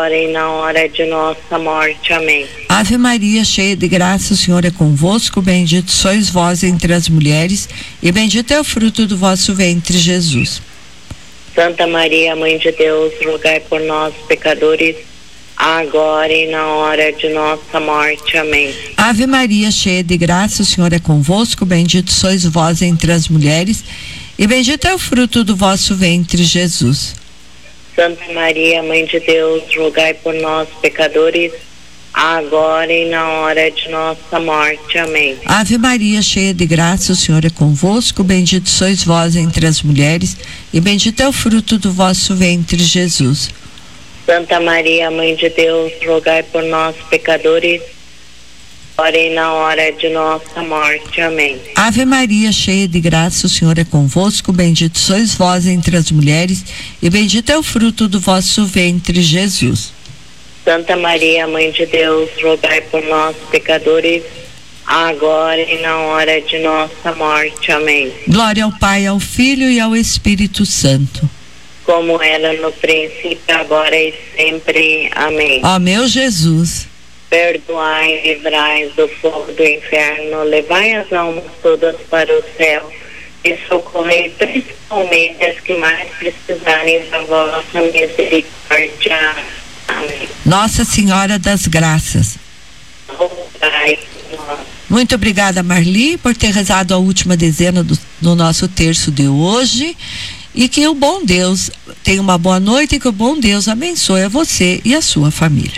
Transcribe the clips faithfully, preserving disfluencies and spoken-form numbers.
e na hora de nossa morte. Amém. Ave Maria, cheia de graça, o Senhor é convosco, bendito sois vós entre as mulheres, e bendito é o fruto do vosso ventre, Jesus. Santa Maria, Mãe de Deus, rogai por nós, pecadores, agora e na hora de nossa morte. Amém. Ave Maria, cheia de graça, o Senhor é convosco, bendito sois vós entre as mulheres, e bendito é o fruto do vosso ventre, Jesus. Santa Maria, Mãe de Deus, rogai por nós, pecadores, agora e na hora de nossa morte. Amém. Ave Maria, cheia de graça, o Senhor é convosco, bendito sois vós entre as mulheres, e bendito é o fruto do vosso ventre, Jesus. Santa Maria, Mãe de Deus, rogai por nós, pecadores, agora e na hora de nossa morte. Amém. Ave Maria, cheia de graça, o Senhor é convosco, bendito sois vós entre as mulheres, e bendito é o fruto do vosso ventre, Jesus. Santa Maria, Mãe de Deus, rogai por nós, pecadores, agora e na hora de nossa morte. Amém. Glória ao Pai, ao Filho e ao Espírito Santo. Como era no princípio, agora e sempre. Amém. Ó meu Jesus, perdoai e livrai do fogo do inferno, levai as almas todas para o céu e socorrei principalmente as que mais precisarem da vossa misericórdia. Amém. Nossa Senhora das Graças. Rogai por nós. Muito obrigada, Marli, por ter rezado a última dezena do, do nosso terço de hoje, e que o bom Deus tenha uma boa noite e que o bom Deus abençoe a você e a sua família.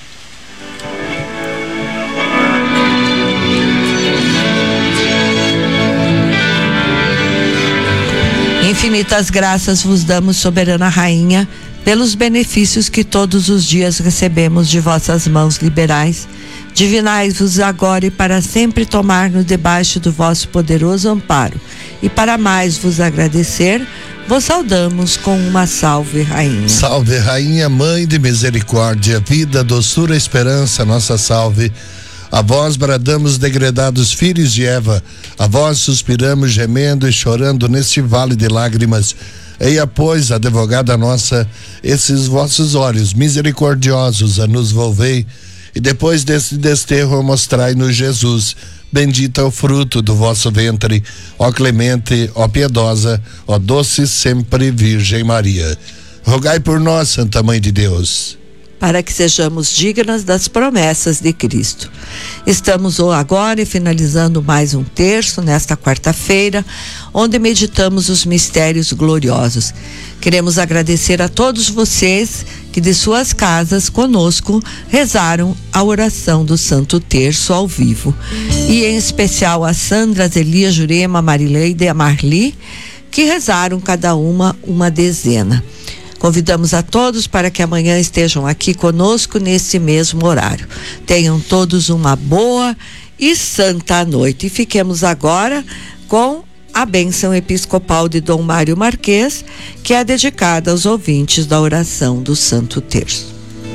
Infinitas graças vos damos, soberana rainha, pelos benefícios que todos os dias recebemos de vossas mãos liberais. Divinai-vos agora e para sempre tomar-nos debaixo do vosso poderoso amparo. E para mais vos agradecer, vos saudamos com uma salve, rainha. Salve, rainha, mãe de misericórdia, vida, doçura, esperança, nossa salve. A vós bradamos, degredados filhos de Eva, a vós suspiramos, gemendo e chorando neste vale de lágrimas. Eia, pois, advogada nossa, esses vossos olhos misericordiosos a nos volvei, e depois desse desterro mostrai-nos Jesus. Bendito é o fruto do vosso ventre, ó clemente, ó piedosa, ó doce sempre Virgem Maria. Rogai por nós, Santa Mãe de Deus, para que sejamos dignas das promessas de Cristo. Estamos agora finalizando mais um terço nesta quarta-feira, onde meditamos os mistérios gloriosos. Queremos agradecer a todos vocês que de suas casas conosco rezaram a oração do Santo Terço ao vivo. E em especial a Sandra, a Zelia, Jurema, a Marileide e a Marli, que rezaram cada uma uma dezena. Convidamos a todos para que amanhã estejam aqui conosco nesse mesmo horário. Tenham todos uma boa e santa noite. E fiquemos agora com a bênção episcopal de Dom Mário Marquês, que é dedicada aos ouvintes da oração do Santo Terço.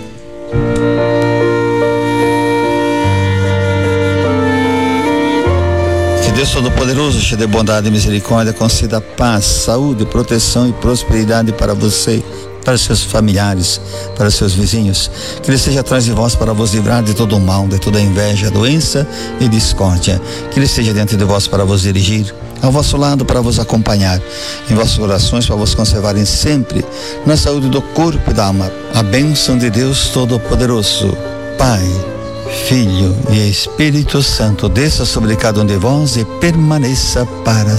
Deus Todo-Poderoso, cheio de bondade e misericórdia, conceda paz, saúde, proteção e prosperidade para você, para seus familiares, para seus vizinhos. Que Ele esteja atrás de vós para vos livrar de todo o mal, de toda inveja, doença e discórdia. Que Ele esteja diante de vós para vos dirigir, ao vosso lado para vos acompanhar, em vossas orações para vos conservarem sempre na saúde do corpo e da alma. A bênção de Deus Todo-Poderoso, Pai, Filho e Espírito Santo, desça sobre cada um de vós e permaneça para